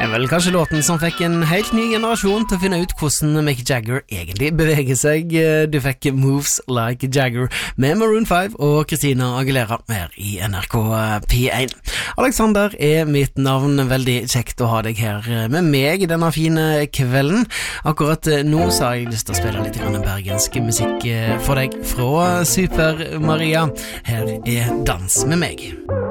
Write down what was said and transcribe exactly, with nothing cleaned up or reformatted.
er vel kanskje låten som fikk en helt ny generasjon til å finne ut hvordan Mick Jagger egentlig beveger seg. Du fikk Moves Like Jagger med Maroon five og Christina Aguilera her i N R K P one. Alexander er mitt navn, veldig kjekt å ha deg her med meg denne fine kvelden. Akkurat nå så har jeg lyst til å spille litt grann bergensk musikk for deg fra Super Maria. Her er Dans med meg.